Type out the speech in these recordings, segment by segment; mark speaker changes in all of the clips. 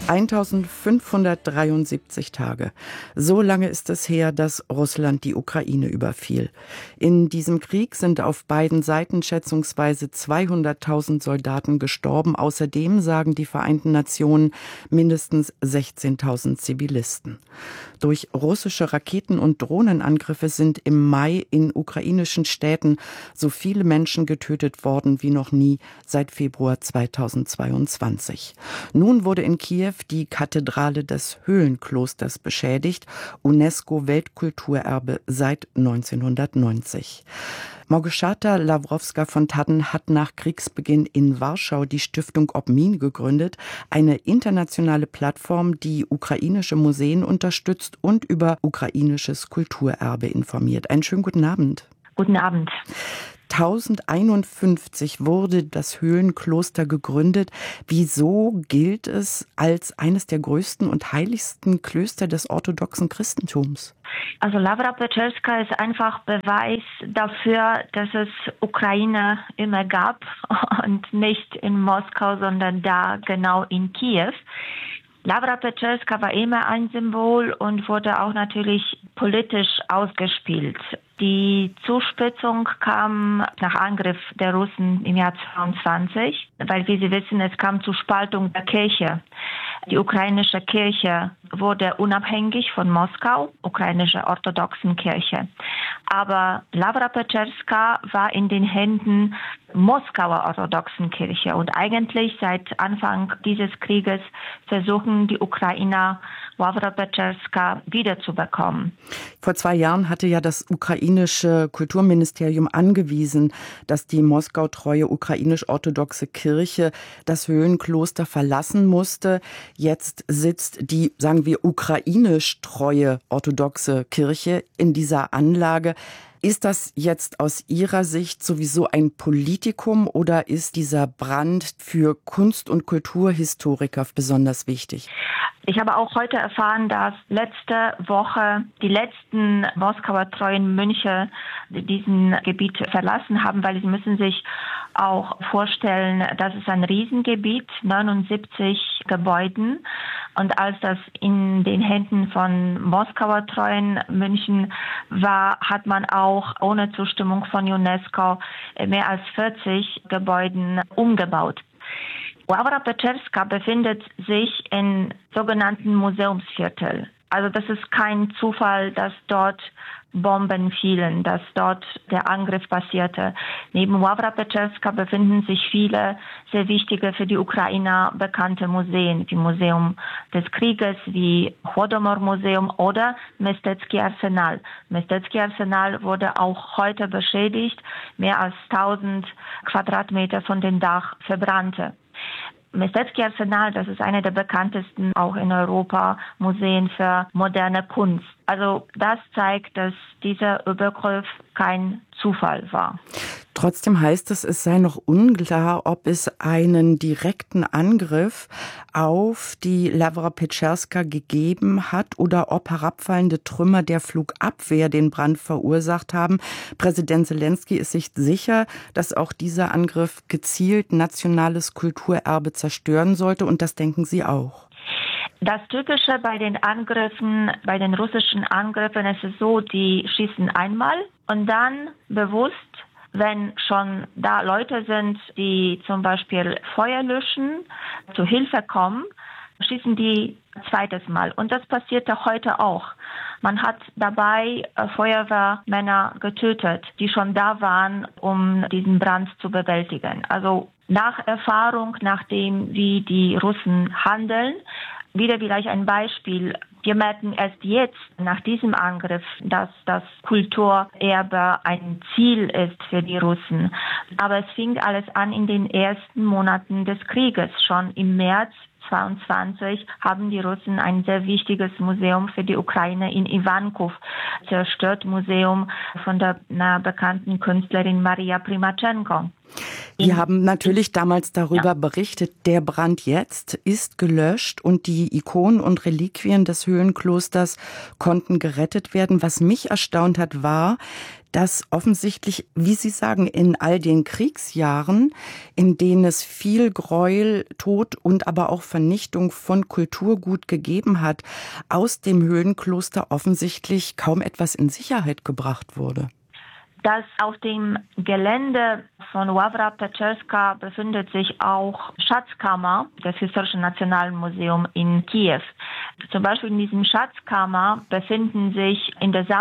Speaker 1: 1573 Tage. So lange ist es her, dass Russland die Ukraine überfiel. In diesem Krieg sind auf beiden Seiten schätzungsweise 200.000 Soldaten gestorben. Außerdem sagen die Vereinten Nationen mindestens 16.000 Zivilisten. Durch russische Raketen- und Drohnenangriffe sind im Mai in ukrainischen Städten so viele Menschen getötet worden wie noch nie seit Februar 2022. Nun wurde in Kiew die Kathedrale des Höhlenklosters beschädigt, UNESCO-Weltkulturerbe seit 1990. Małgorzata Lawrowska-Fontaden hat nach Kriegsbeginn in Warschau die Stiftung Obmin gegründet, eine internationale Plattform, die ukrainische Museen unterstützt und über ukrainisches Kulturerbe informiert. Einen schönen guten Abend.
Speaker 2: Guten Abend.
Speaker 1: 1051 wurde das Höhlenkloster gegründet. Wieso gilt es als eines der größten und heiligsten Klöster des orthodoxen Christentums?
Speaker 2: Also Lavra Pečerska ist einfach Beweis dafür, dass es Ukraine immer gab und nicht in Moskau, sondern da genau in Kiew. Lavra Pečerska war immer ein Symbol und wurde auch natürlich politisch ausgespielt. Die Zuspitzung kam nach Angriff der Russen im Jahr 22, weil, wie Sie wissen, es kam zur Spaltung der Kirche. Die ukrainische Kirche wurde unabhängig von Moskau, ukrainische orthodoxen Kirche. Aber Lavra Pečerska war in den Händen Moskauer orthodoxen Kirche. Und eigentlich seit Anfang dieses Krieges versuchen die Ukrainer, Lavra Pečerska wiederzubekommen.
Speaker 1: Vor 2 Jahren hatte ja das ukrainische Kulturministerium angewiesen, dass die moskautreue ukrainisch-orthodoxe Kirche das Höhlenkloster verlassen musste. Jetzt sitzt die, sagen wir, ukrainisch-treue orthodoxe Kirche in dieser Anlage. Ist das jetzt aus Ihrer Sicht sowieso ein Politikum oder ist dieser Brand für Kunst- und Kulturhistoriker besonders wichtig?
Speaker 2: Ich habe auch heute erfahren, dass letzte Woche die letzten Moskauer treuen Mönche diesen Gebiet verlassen haben, weil sie müssen sich auch vorstellen, das ist ein Riesengebiet, 79 Gebäuden. Und als das in den Händen von Moskauer treuen Mönchen war, hat man auch ohne Zustimmung von UNESCO mehr als 40 Gebäuden umgebaut. Lavra Pečerska befindet sich im sogenannten Museumsviertel. Also das ist kein Zufall, dass dort Bomben fielen, dass dort der Angriff passierte. Neben Lavra Pečerska befinden sich viele sehr wichtige für die Ukrainer bekannte Museen, wie Museum des Krieges, wie Holodomor-Museum oder Mestecki Arsenal. Mestecki Arsenal wurde auch heute beschädigt, mehr als 1000 Quadratmeter von dem Dach verbrannte. Mestecki Arsenal, das ist eine der bekanntesten auch in Europa Museen für moderne Kunst. Also das zeigt, dass dieser Übergriff kein Zufall war.
Speaker 1: Trotzdem heißt es, es sei noch unklar, ob es einen direkten Angriff auf die Lavra Pečerska gegeben hat oder ob herabfallende Trümmer der Flugabwehr den Brand verursacht haben. Präsident Selenskyj ist sich sicher, dass auch dieser Angriff gezielt nationales Kulturerbe zerstören sollte, und das denken Sie auch.
Speaker 2: Das Typische bei den Angriffen, bei den russischen Angriffen, ist es so, die schießen einmal und dann bewusst, wenn schon da Leute sind, die zum Beispiel Feuer löschen, zu Hilfe kommen, schießen die zweites Mal. Und das passierte heute auch. Man hat dabei Feuerwehrmänner getötet, die schon da waren, um diesen Brand zu bewältigen. Also nach Erfahrung, nach dem, wie die Russen handeln, wieder vielleicht ein Beispiel. Wir merken erst jetzt nach diesem Angriff, dass das Kulturerbe ein Ziel ist für die Russen. Aber es fing alles an in den ersten Monaten des Krieges. Schon im März 22 haben die Russen ein sehr wichtiges Museum für die Ukraine in Ivankov zerstört, Museum von der bekannten Künstlerin Maria Primachenko.
Speaker 1: Wir haben natürlich damals darüber berichtet, der Brand jetzt ist gelöscht und die Ikonen und Reliquien des Höhlenklosters konnten gerettet werden. Was mich erstaunt hat, war dass offensichtlich, wie Sie sagen, in all den Kriegsjahren, in denen es viel Gräuel, Tod und aber auch Vernichtung von Kulturgut gegeben hat, aus dem Höhlenkloster offensichtlich kaum etwas in Sicherheit gebracht wurde.
Speaker 2: Dass auf dem Gelände von Wawra Peczerska befindet sich auch Schatzkammer des Historischen Nationalen Museums in Kiew. Zum Beispiel in diesem Schatzkammer befindet sich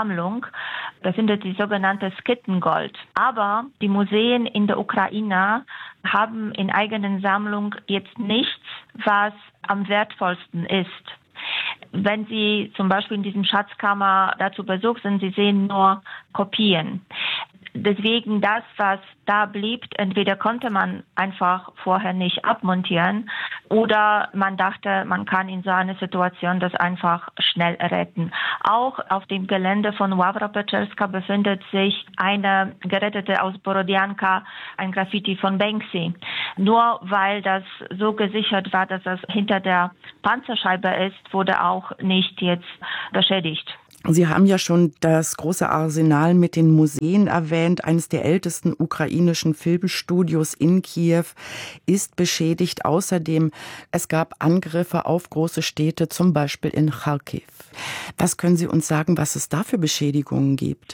Speaker 2: die sogenannte Skittengold. Aber die Museen in der Ukraine haben in eigenen Sammlung jetzt nichts, was am wertvollsten ist. Wenn Sie zum Beispiel in diesem Schatzkammer dazu Besuch sind, Sie sehen nur Kopien. Deswegen das, was da blieb, entweder konnte man einfach vorher nicht abmontieren oder man dachte, man kann in so einer Situation das einfach schnell retten. Auch auf dem Gelände von Wawra Peczerska befindet sich eine gerettete aus Borodianka, ein Graffiti von Banksy. Nur weil das so gesichert war, dass das hinter der Panzerscheibe ist, wurde auch nicht jetzt beschädigt.
Speaker 1: Sie haben ja schon das große Arsenal mit den Museen erwähnt. Eines der ältesten ukrainischen Filmstudios in Kiew ist beschädigt. Außerdem, es gab Angriffe auf große Städte, zum Beispiel in Charkiw. Was können Sie uns sagen, was es da für Beschädigungen gibt?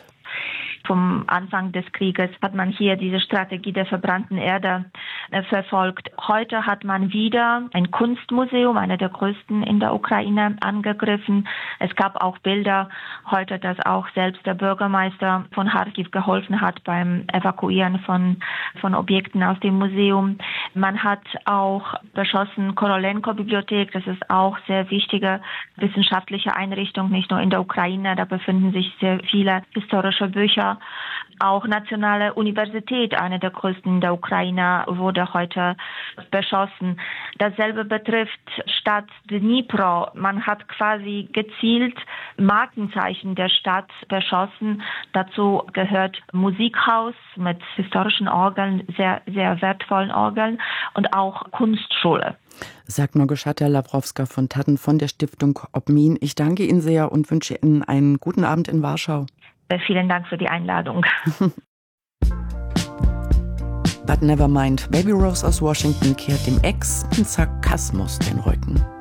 Speaker 2: Vom Anfang des Krieges hat man hier diese Strategie der verbrannten Erde verfolgt. Heute hat man wieder ein Kunstmuseum, einer der größten in der Ukraine, angegriffen. Es gab auch Bilder heute, dass auch selbst der Bürgermeister von Charkiw geholfen hat beim Evakuieren von Objekten aus dem Museum. Man hat auch beschossen Korolenko-Bibliothek. Das ist auch sehr wichtige wissenschaftliche Einrichtung, nicht nur in der Ukraine. Da befinden sich sehr viele historische Bücher. Auch Nationale Universität, eine der größten in der Ukraine, wurde heute beschossen. Dasselbe betrifft Stadt Dnipro. Man hat quasi gezielt Markenzeichen der Stadt beschossen. Dazu gehört Musikhaus mit historischen Orgeln, sehr, sehr wertvollen Orgeln und auch Kunstschule.
Speaker 1: Sagt Małgorzata Lawrowska von Tatten von der Stiftung Obmin. Ich danke Ihnen sehr und wünsche Ihnen einen guten Abend in Warschau.
Speaker 2: Vielen Dank für die Einladung.
Speaker 1: But never mind, Baby Rose aus Washington kehrt dem Ex mit Sarkasmus den Rücken.